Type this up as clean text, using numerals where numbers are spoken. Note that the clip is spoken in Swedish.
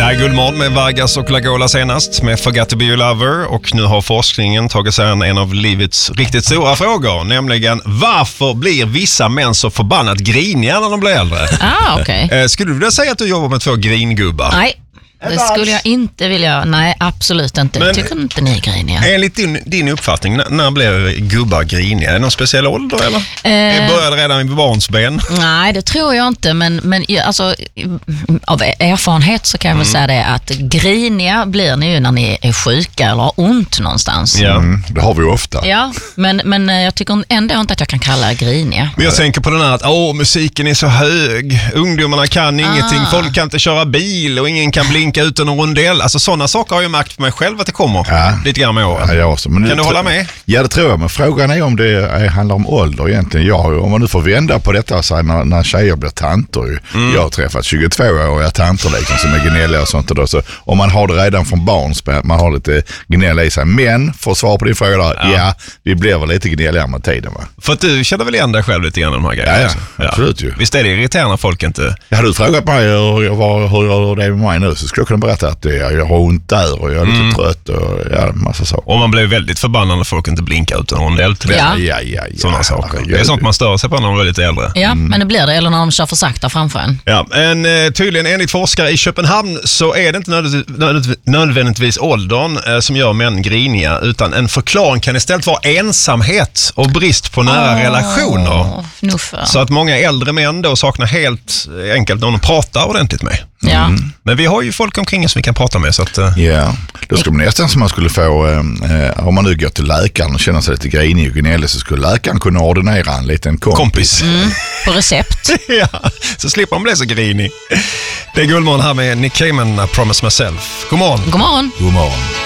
Här är Guldmorgon med Vargas och Lagola senast med Forgot to be your lover, och nu har forskningen tagit sig an en av livets riktigt stora frågor, nämligen varför blir vissa män så förbannat griniga när de blir äldre? Okay. Skulle du vilja säga att du jobbar med 2 gringubbar? Nej. Det skulle jag inte vilja. Nej, absolut inte. Jag tycker inte ni är griniga. Enligt din uppfattning, när blir gubbar griniga? Är det någon speciell ålder eller? Började redan i barnsben? Nej, det tror jag inte. Men alltså, av erfarenhet så kan jag väl säga det att griniga blir ni ju när ni är sjuka eller har ont någonstans. Ja. Det har vi ofta. Ja, men jag tycker ändå inte att jag kan kalla griniga. Men jag tänker på den här att musiken är så hög. Ungdomarna kan ingenting. Folk kan inte köra bil och ingen kan blinka utan någon rondell. Alltså sådana saker har jag märkt på mig själv att det kommer lite grann med åren. Ja, jag också. Men kan du hålla med? Ja, det tror jag. Men frågan är om det handlar om ålder egentligen. Om man nu får vända på detta så här, när tjejer blir tanter. Jag har träffat 22-åriga tanter liksom, som är gnälliga och sånt. Så om man har det redan från barnsben, man har lite gnälla i sig. Men för att svara på din fråga där, vi blir väl lite gnälliga med tiden, va? För att du känner väl igen dig själv lite grann de här grejerna? Ja, absolut ju. Visst är det irriterande när folk inte... Hade du frågat mig hur det är med mig nu, så skulle jag kunna berätta att jag har ont där och jag är lite trött och massa saker. Och man blir väldigt förbannad när folk inte blinkar utan rondell till det. Ja. Sådana saker. Det är sånt man stör sig på när man är lite äldre. Ja, men det blir det. Eller när de kör för sakta framför en. Ja, men tydligen enligt forskare i Köpenhamn så är det inte nödvändigtvis åldern som gör män griniga, utan en förklaring kan istället vara ensamhet och brist på nära relationer. Så att många äldre män då saknar helt enkelt någon att prata ordentligt med. Ja. Men vi har ju folk omkring oss som vi kan prata med. Så att, då skulle man nästan som man skulle få, om man nu går till läkaren och känner sig lite grinig och gnällig, så skulle läkaren kunna ordinera en liten kompis. På recept. Ja, så slipper man bli så grinig. Det är Guldmorgon här med Nick Cayman, I Promise Myself. God morgon. God morgon. God morgon.